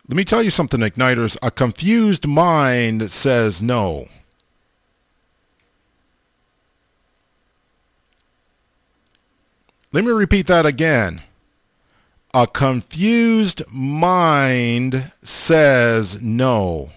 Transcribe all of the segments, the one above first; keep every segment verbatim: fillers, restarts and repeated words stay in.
Let me tell you something, Igniters. A confused mind says no. Let me repeat that again. A confused mind says no.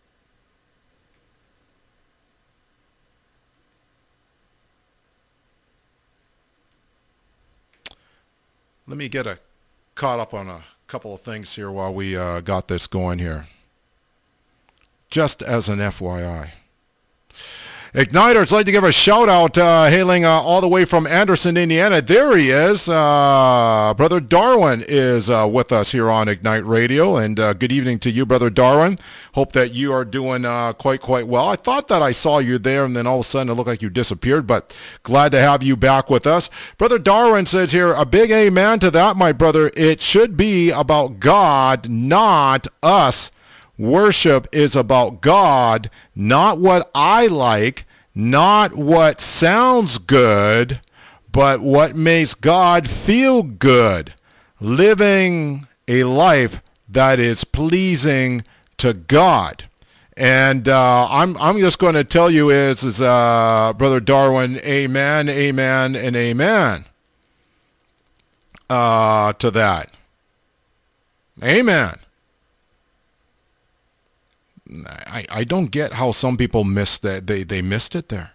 Let me get a caught up on a couple of things here while we uh, got this going here. Just as an F Y I. Igniters, like to give a shout out, uh, hailing uh, all the way from Anderson, Indiana. There he is. Uh, Brother Darwin is uh, with us here on Ignite Radio. And uh, good evening to you, Brother Darwin. Hope that you are doing uh, quite, quite well. I thought that I saw you there, and then all of a sudden it looked like you disappeared, but glad to have you back with us. Brother Darwin says here, a big amen to that, my brother. It should be about God, not us. Worship is about God, not what I like, not what sounds good, but what makes God feel good. Living a life that is pleasing to God. And uh, I'm I'm just going to tell you is, is uh, Brother Darwin, amen, amen, and amen uh, to that. Amen. I, I don't get how some people missed that. They, they missed it there.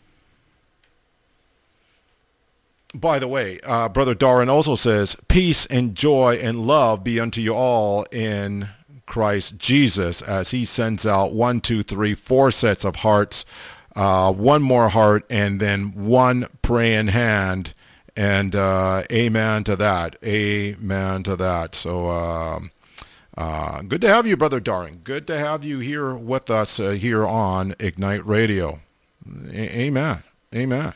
By the way, uh, Brother Darwin also says, peace and joy and love be unto you all in Christ Jesus, as he sends out one, two, three, four sets of hearts, uh, one more heart, and then one praying hand. And uh, amen to that. Amen to that. So, um, Uh, good to have you, Brother Darwin. Good to have you here with us uh, here on Ignite Radio. A- amen. Amen.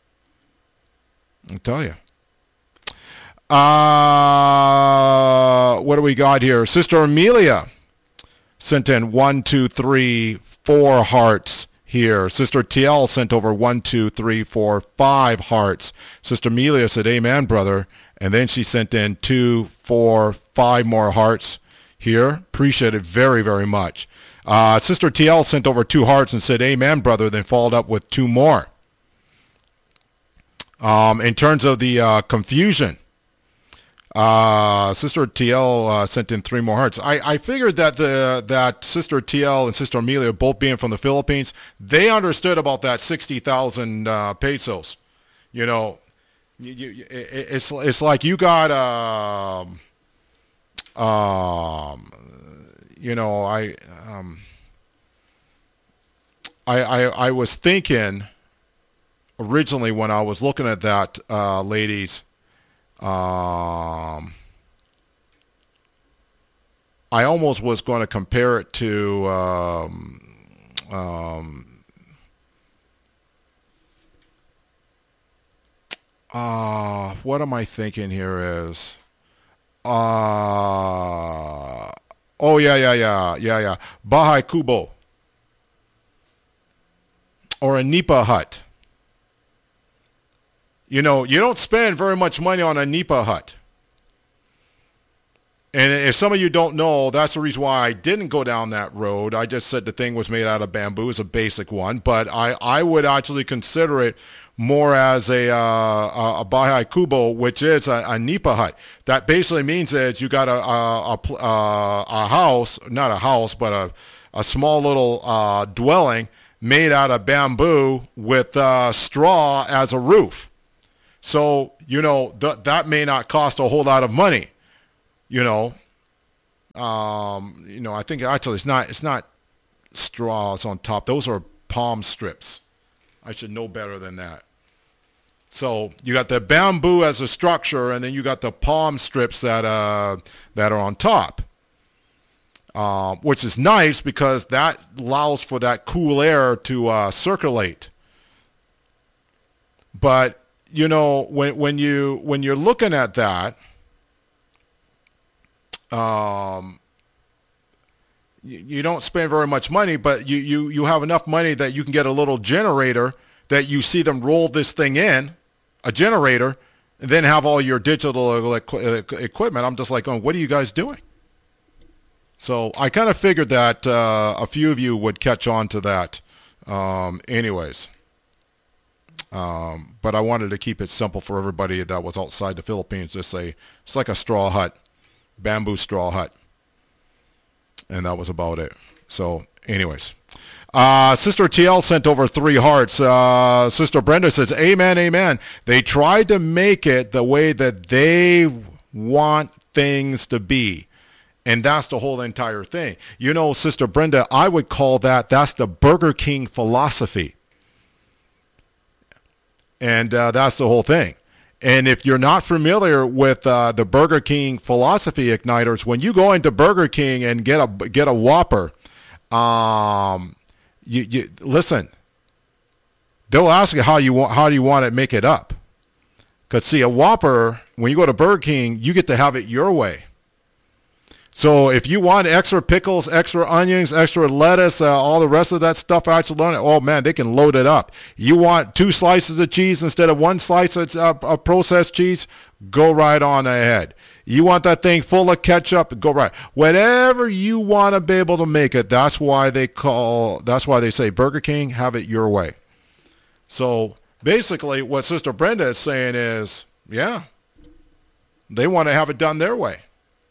I'll tell you. Uh, what do we got here? Sister Amelia sent in one, two, three, four hearts here. Sister T L sent over one, two, three, four, five hearts. Sister Amelia said, amen, brother. And then she sent in two, four, five more hearts here. Appreciate it very, very much. Uh, Sister T L sent over two hearts and said, amen, brother, then followed up with two more. Um, in terms of the uh, confusion, uh, Sister T L uh, sent in three more hearts. I, I figured that the that Sister T L and Sister Amelia, both being from the Philippines, they understood about that sixty thousand uh, pesos. You know, you, you, it, it's, it's like you got... Um, Um, you know, I, um, I, I, I was thinking originally when I was looking at that, uh, ladies, um, I almost was going to compare it to, um, um, uh, what am I thinking here is, Uh, oh, yeah, yeah, yeah, yeah, yeah. Bahay Kubo. Or a nipa hut. You know, you don't spend very much money on a nipa hut. And if some of you don't know, that's the reason why I didn't go down that road. I just said the thing was made out of bamboo. It's a basic one. But I, I would actually consider it more as a uh, a bahay kubo, which is a, a nipa hut. That basically means that you got a a, a, a house, not a house, but a, a small little uh, dwelling made out of bamboo with uh, straw as a roof. So, you know, th- that may not cost a whole lot of money. You know, um, you know, I think actually it's not it's not straw. It's on top. Those are palm strips. I should know better than that. So you got the bamboo as a structure, and then you got the palm strips that uh, that are on top, uh, which is nice because that allows for that cool air to uh, circulate. But you know, when when you when you're looking at that, um, you, you don't spend very much money, but you, you you have enough money that you can get a little generator that you see them roll this thing in. A generator, and then have all your digital equ- equipment. I'm just like, going, what are you guys doing? So I kind of figured that uh, a few of you would catch on to that. Um, anyways. Um, but I wanted to keep it simple for everybody that was outside the Philippines. Just say it's like a straw hut, bamboo straw hut. And that was about it. So anyways. Uh, Sister T L sent over three hearts. Uh, Sister Brenda says, amen, amen. They tried to make it the way that they want things to be. And that's the whole entire thing. You know, Sister Brenda, I would call that, that's the Burger King philosophy. And uh, that's the whole thing. And if you're not familiar with uh, the Burger King philosophy, Igniters, when you go into Burger King and get a get a Whopper, um, you, you listen. They'll ask you how you want how do you want it, make it up. Because see, a Whopper, when you go to Burger King, you get to have it your way. So if you want extra pickles, extra onions, extra lettuce, uh, all the rest of that stuff, actually, oh man, they can load it up. You want two slices of cheese instead of one slice of, uh, of processed cheese, go right on ahead. You want that thing full of ketchup, go right. Whatever you want to be able to make it, that's why they call, that's why they say Burger King, have it your way. So basically what Sister Brenda is saying is, yeah, they want to have it done their way.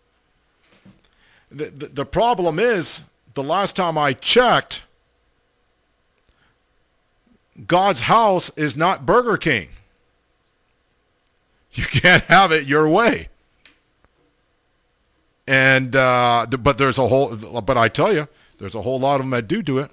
The, the, the problem is, the last time I checked, God's house is not Burger King. You can't have it your way. And, uh, but there's a whole, but I tell you, there's a whole lot of them that do do it.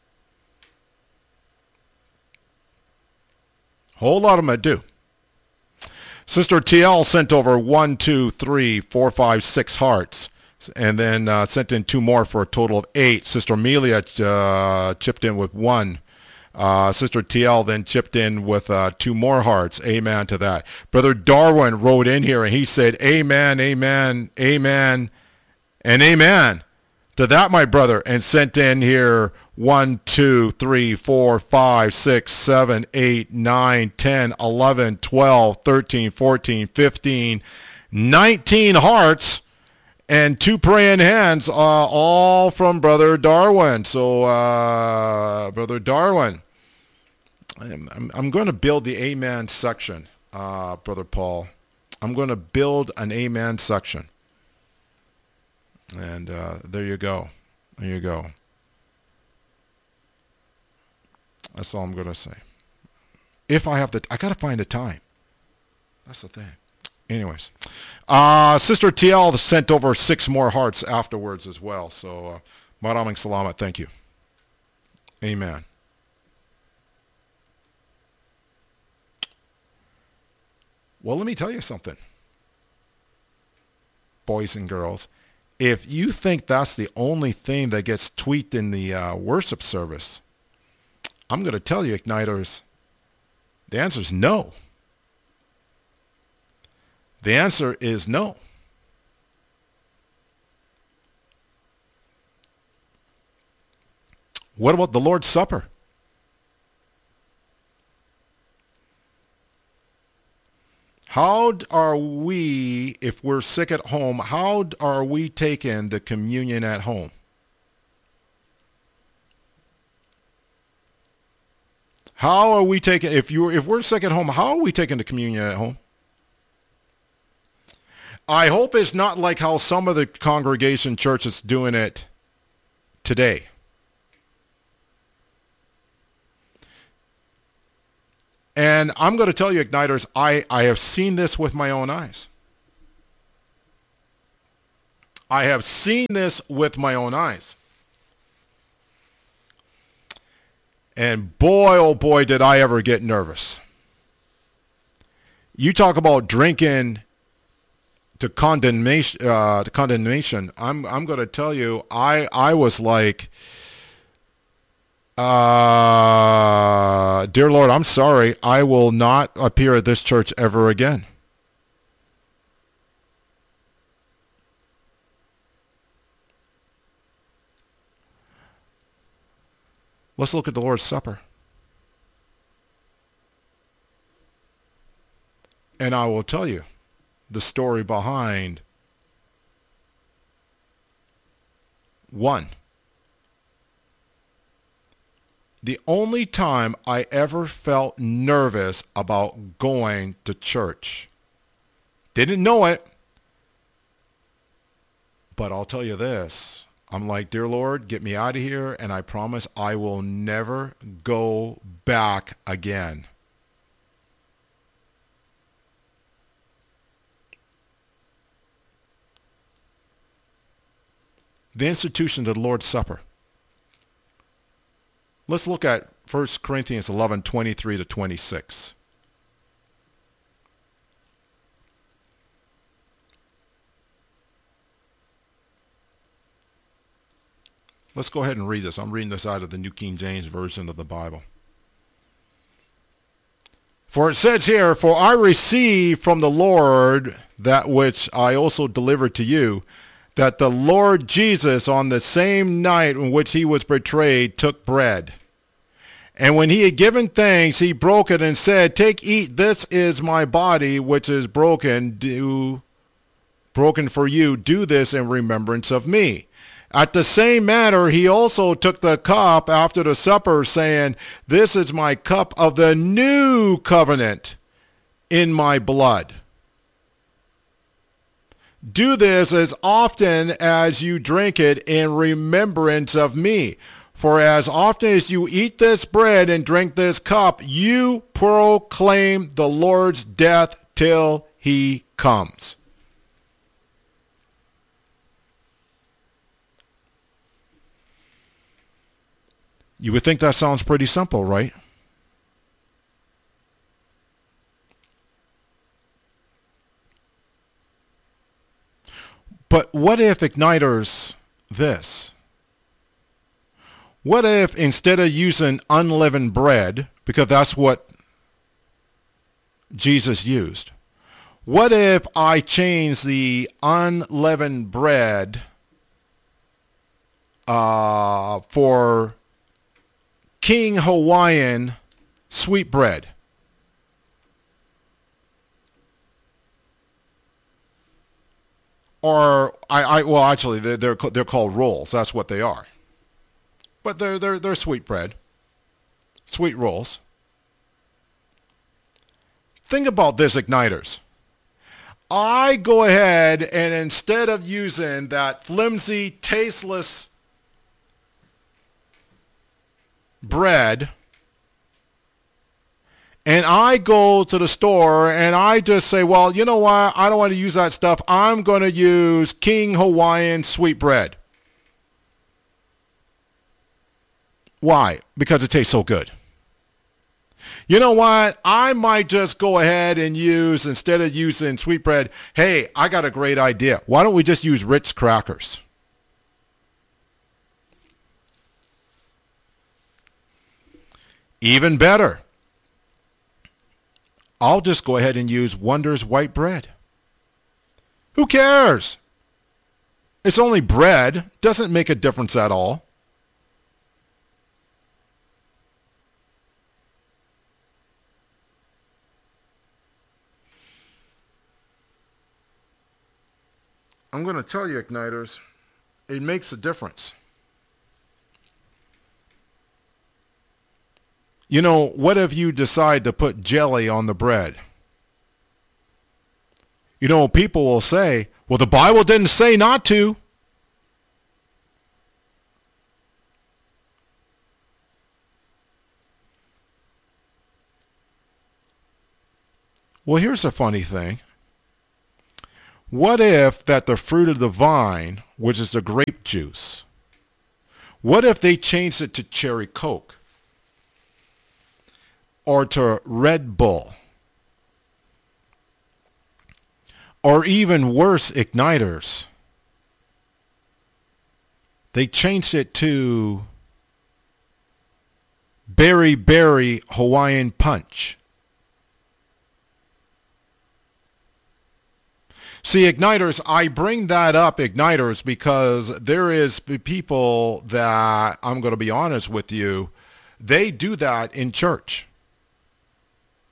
Whole lot of them that do. Sister T L sent over one, two, three, four, five, six hearts. And then uh, sent in two more for a total of eight. Sister Amelia uh, chipped in with one. Uh, Sister T L then chipped in with uh, two more hearts. Amen to that. Brother Darwin wrote in here and he said, amen, amen, amen, and amen to that, my brother. And sent in here one, two, three, four, five, six, seven, eight, nine, ten, eleven, twelve, thirteen, fourteen, fifteen, nineteen hearts. And two praying hands, uh, all from Brother Darwin. So, uh, Brother Darwin, I'm, I'm, I'm going to build the amen section, uh, Brother Paul. I'm going to build an amen section. And uh, there you go. There you go. That's all I'm going to say. If I have the, I got to find the time. That's the thing. Anyways, uh, Sister T L sent over six more hearts afterwards as well. So, uh, maraming salamat. Thank you. Amen. Well, let me tell you something, boys and girls. If you think that's the only thing that gets tweaked in the uh, worship service, I'm going to tell you, Igniters, the answer is no. The answer is no. What about the Lord's Supper? How are we, if we're sick at home, how are we taking the communion at home? How are we taking, if you if we're sick at home, how are we taking the communion at home? I hope it's not like how some of the congregation churches doing it today. And I'm going to tell you, Igniters, I, I have seen this with my own eyes. I have seen this with my own eyes. And boy, oh boy, did I ever get nervous. You talk about drinking to condemnation, uh, to condemnation. I'm I'm going to tell you, I I was like, uh, dear Lord, I'm sorry, I will not appear at this church ever again. Let's look at the Lord's Supper. And I will tell you the story behind One. The only time I ever felt nervous about going to church. Didn't know it. But I'll tell you this. I'm like, dear Lord, get me out of here, and I promise I will never go back again. The institution of the Lord's Supper. Let's look at First Corinthians eleven, twenty-three to twenty-six. Let's go ahead and read this. I'm reading this out of the New King James Version of the Bible. For it says here, for I received from the Lord that which I also delivered to you, that the Lord Jesus on the same night in which he was betrayed took bread. And when he had given thanks, he broke it and said, take, eat, this is my body which is broken, do, broken for you. Do this in remembrance of me. At the same manner, he also took the cup after the supper, saying, this is my cup of the new covenant in my blood. Do this as often as you drink it in remembrance of me. For as often as you eat this bread and drink this cup, you proclaim the Lord's death till he comes. You would think that sounds pretty simple, right? But what if igniters this? What if instead of using unleavened bread, because that's what Jesus used, what if I change the unleavened bread uh, for King Hawaiian sweet bread? Or I, I well actually they're, they're they're called rolls. That's what they are. But they're they're they're sweet bread, sweet rolls. Think about this, igniters. I go ahead and instead of using that flimsy, tasteless bread, and I go to the store and I just say, well, you know what? I don't want to use that stuff. I'm going to use King Hawaiian sweet bread. Why? Because it tastes so good. You know what? I might just go ahead and use, instead of using sweet bread, hey, I got a great idea. Why don't we just use Ritz crackers? Even better. I'll just go ahead and use Wonder's white bread. Who cares? It's only bread. Doesn't make a difference at all. I'm going to tell you, igniters, it makes a difference. You know, what if you decide to put jelly on the bread? You know, people will say, well, the Bible didn't say not to. Well, here's a funny thing. What if that the fruit of the vine, which is the grape juice, what if they changed it to cherry Coke? Or to Red Bull? Or even worse, igniters. They changed it to Berry Berry Hawaiian Punch. See, igniters, I bring that up, igniters, because there is people that, I'm going to be honest with you, they do that in church.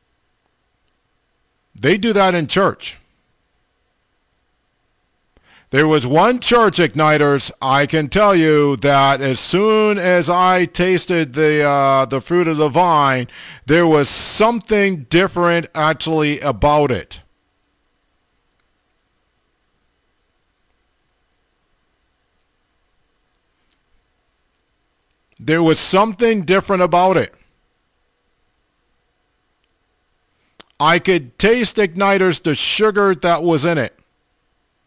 They do that in church. There was one church, Igniters, I can tell you that as soon as I tasted the uh, the fruit of the vine, there was something different actually about it. There was something different about it. I could taste, Igniters, the sugar that was in it.